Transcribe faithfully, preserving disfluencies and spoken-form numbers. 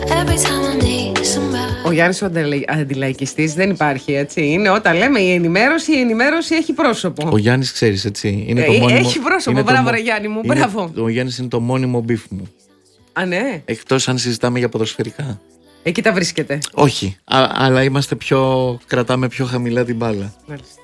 Ο Γιάννης ο αντιλαϊκιστής δεν υπάρχει, έτσι. Είναι όταν λέμε η ενημέρωση, η ενημέρωση έχει πρόσωπο. Ο Γιάννης, ξέρεις, έτσι. Είναι το ε, μόνιμο, έχει πρόσωπο, μπράβο ρε Γιάννη μου, είναι, μπράβο. Ο Γιάννης είναι το μόνιμο μπιφ μου. Α, ναι. Εκτός αν συζητάμε για ποδοσφαιρικά. Εκεί τα βρίσκεται. Όχι, α, αλλά είμαστε πιο, κρατάμε πιο χαμηλά την μπάλα. Μάλιστα.